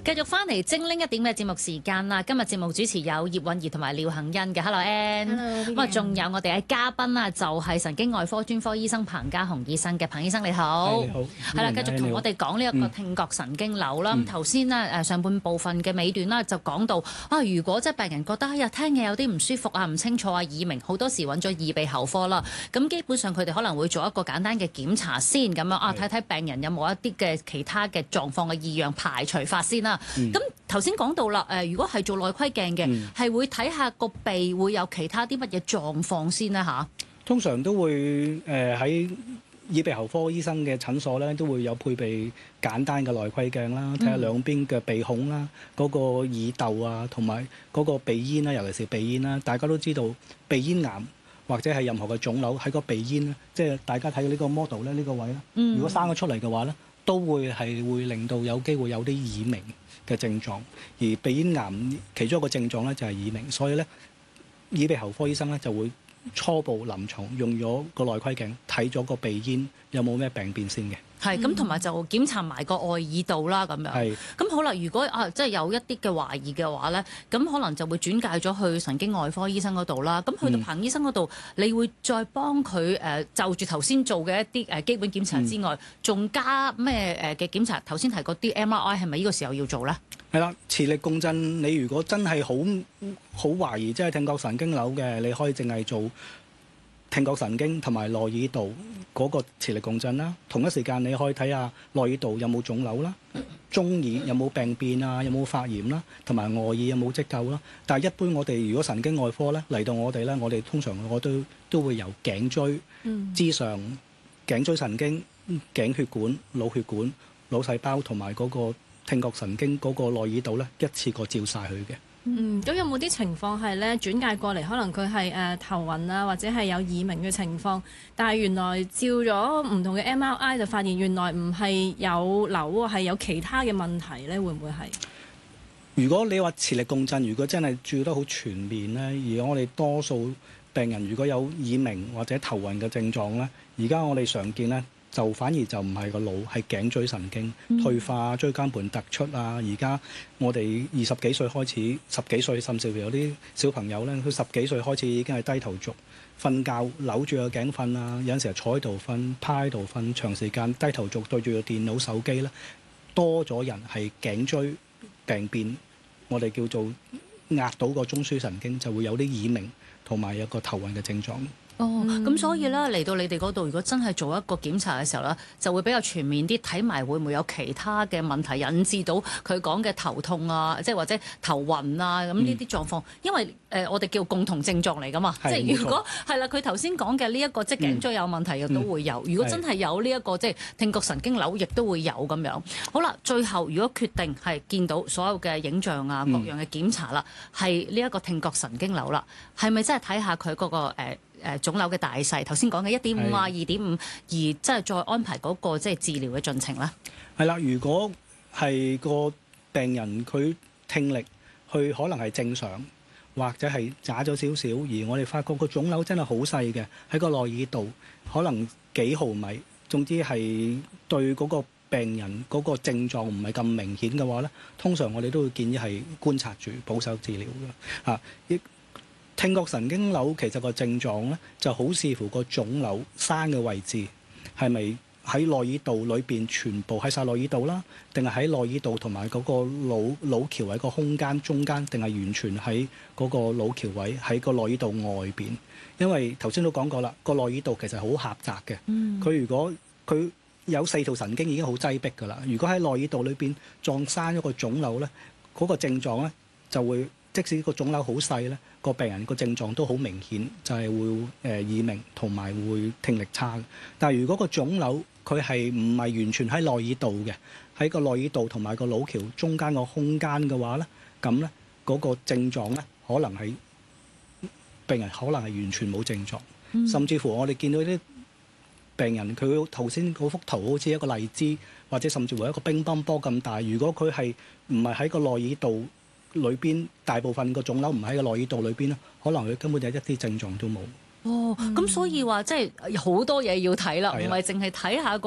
繼續翻嚟精靈一點嘅節目時間啦。今日節目主持有葉韻儀同埋廖杏欣嘅。Hello Ann。咁啊，仲有我哋嘅嘉賓啊，就係神經外科專科醫生彭家雄醫生嘅。彭醫生你好。 你好。 係啦，繼續同我哋講呢一個聽覺神經瘤啦。咁頭先咧上半部分嘅尾段啦，就講到啊，如果即係病人覺得聽嘢有啲唔舒服啊、唔清楚啊、耳鳴，好多時揾咗耳鼻喉科啦。咁基本上佢哋可能會做一個簡單嘅檢查先，咁樣啊，睇睇病人有冇一啲嘅其他嘅狀況嘅異樣排除法先啦。咁頭先講到啦，如果係做內窺鏡嘅，係會睇下個鼻會有其他啲乜嘢狀況先咧嚇。 通常都會喺耳鼻喉科醫生嘅診所咧，都會有配備簡單嘅內窺鏡啦，睇下兩邊嘅鼻孔啦、嗰個耳竇啊，同埋嗰個鼻咽啦，尤其是鼻咽啦。大家都知道鼻咽癌或者係任何嘅腫瘤喺個鼻咽咧，即係大家睇到呢個 model 咧，呢個位咧，如果生咗出嚟嘅話咧，都會令到有機會有啲耳鳴嘅症狀。而鼻咽癌其中一個症狀咧就係耳鳴，所以咧耳鼻喉科醫生咧就會初步臨床用咗個內窺鏡睇咗個鼻咽有冇咩病變先嘅。 係咁，同埋就檢查埋個外耳道啦，咁樣。係。咁好啦，如果即係有一啲嘅懷疑嘅話咧，咁可能就會轉介咗去神經外科醫生嗰度啦。咁去到彭醫生嗰度，你會再幫佢就住頭先做嘅一啲基本檢查之外，仲加咩嘅檢查？頭先提過啲 MRI 係咪呢個時候要做咧？ 係啦，磁力共振，你如果真係好懷疑，即係聽覺神經瘤嘅，你可以淨係做聽覺神經同埋內耳道嗰個磁力共振啦。同一時間你可以睇下內耳道有冇腫瘤啦，中耳有冇病變啊，有冇發炎啦，同埋外耳有冇積垢啦。但係一般我哋如果神經外科咧嚟到我哋咧，我哋通常都會由頸椎之上、頸椎神經、頸血管、腦血管、腦細胞同埋嗰個聽覺神經嗰個內耳道咧一次過照晒佢嘅。 咁有冇啲情況係咧轉介過嚟，可能佢係頭暈啊，或者係有耳鳴嘅情況，但係原來照咗唔同嘅 MRI 就發現原來唔係有瘤啊，係有其他嘅問題咧，會唔會係？ 如果你話磁力共振，如果真係照得好全面咧，而我哋多數病人如果有耳鳴或者頭暈嘅症狀咧，而家我哋常見咧，就反而就唔係個腦，係頸椎神經退化、椎間盤突出啊！而家我哋20幾歲開始，10幾歲甚至乎有啲小朋友咧，佢10幾歲開始已經係低頭族，瞓覺扭住個頸瞓啊！有陣時係坐喺度瞓、趴喺度瞓，長時間低頭族對住個電腦、手機咧，多咗人係頸椎病變，我哋叫做壓到個中樞神經，就會有啲耳鳴同埋有個頭暈嘅症狀。 咁所以咧嚟到你哋嗰度，如果真係做一個檢查嘅時候咧，就會比較全面啲，睇埋會唔會有其他嘅問題引致到佢講嘅頭痛啊，即係或者頭暈啊咁呢啲狀況。因為我哋叫共同症狀嚟噶嘛，即係如果係啦，佢頭先講嘅呢一個即係頸椎有問題嘅都會有。如果真係有呢一個即係聽覺神經瘤，亦都會有咁樣。好啦，最後如果決定係見到所有嘅影像啊、各樣嘅檢查啦，係呢一個聽覺神經瘤啦，係咪真係睇下佢嗰個腫瘤嘅大細？頭先講嘅1.5啊、2.5，而即係再安排嗰個即係治療嘅進程咧。 係啦，如果係個病人佢聽力佢可能係正常，或者係渣咗少少，而我哋發覺個腫瘤真係好細嘅，喺個內耳道可能幾毫米，總之係對嗰個病人嗰個症狀唔係咁明顯嘅話咧，通常我哋都會建議係觀察住保守治療嘅嚇。聽覺神經瘤其實個症狀咧就好視乎個腫瘤生嘅位置係咪喺內耳道裏邊全部喺晒內耳道啦，定係喺內耳道同埋嗰個腦橋位個空間中間，定係完全喺嗰個腦橋位喺個內耳道外邊？因為頭先都講過啦，個內耳道其實好狹窄嘅。佢如果佢有4條神經已經好擠迫㗎啦。如果喺內耳道裏邊撞生咗個腫瘤咧，嗰個症狀咧就會，即使個腫瘤好細咧，個病人個症狀都好明顯，就係會耳鳴同埋會聽力差。但係如果個腫瘤佢係唔係完全喺內耳道嘅，喺個內耳道同埋個腦橋中間個空間嘅話咧，咁咧嗰個症狀咧可能係病人可能係完全冇症狀，甚至乎我哋見到啲病人佢頭先嗰幅圖好似一個荔枝，或者甚至乎一個乒乓波咁大。如果佢係唔係喺個內耳道裏邊，大部分個腫瘤唔喺個內耳道裏邊咧，可能佢根本就一啲症狀都冇。 咁所以話即係好多嘢要睇啦，唔係淨係睇下